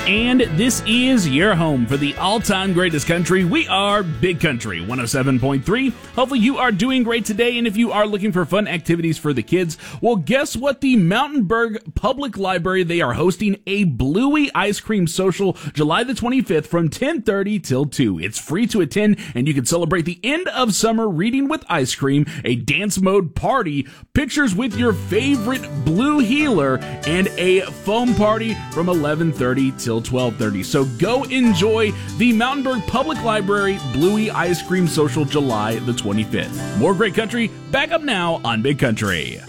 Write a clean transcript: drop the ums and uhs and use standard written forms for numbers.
And this is your home for the all-time greatest country. We are Big Country 107.3. Hopefully you are doing great today, and if you are looking for fun activities for the kids, well, guess what? The Mountainburg Public Library, they are hosting a Bluey Ice Cream Social July the 25th from 10:30 till 2. It's free to attend, and you can celebrate the end of summer reading with ice cream, a dance mode party, pictures with your favorite blue healer, and a foam party from 11:30 till 12:30. So go enjoy the Mountainburg Public Library Bluey Ice Cream Social July the 25th. More great country back up now on Big Country.